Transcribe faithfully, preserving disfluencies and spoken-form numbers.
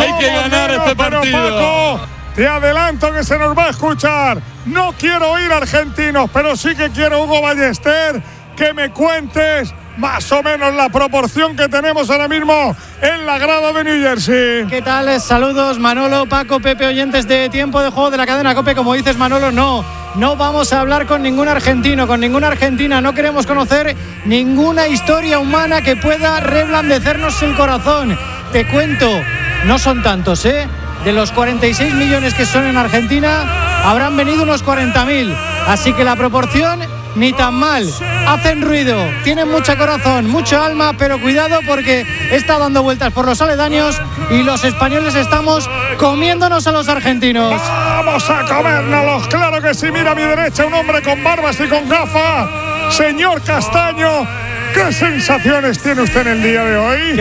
Hay que ganar menos, este partido. Pero Paco, te adelanto que se nos va a escuchar. No quiero oír argentinos, pero sí que quiero, Hugo Ballester, que me cuentes más o menos la proporción que tenemos ahora mismo en la grada de New Jersey. ¿Qué tal? Saludos, Manolo, Paco, Pepe, oyentes de Tiempo de Juego de la cadena COPE. Como dices, Manolo, no, no vamos a hablar con ningún argentino, con ninguna argentina. No queremos conocer ninguna historia humana que pueda reblandecernos el corazón. Te cuento, no son tantos, ¿eh? De los cuarenta y seis millones que son en Argentina, habrán venido unos cuarenta mil. Así que la proporción ni tan mal. Hacen ruido, tienen mucho corazón, mucho alma, pero cuidado porque está dando vueltas por los aledaños y los españoles estamos comiéndonos a los argentinos. Vamos a comérnoslos, claro que sí. Mira a mi derecha un hombre con barbas y con gafas. Señor Castaño, ¿qué sensaciones tiene usted en el día de hoy?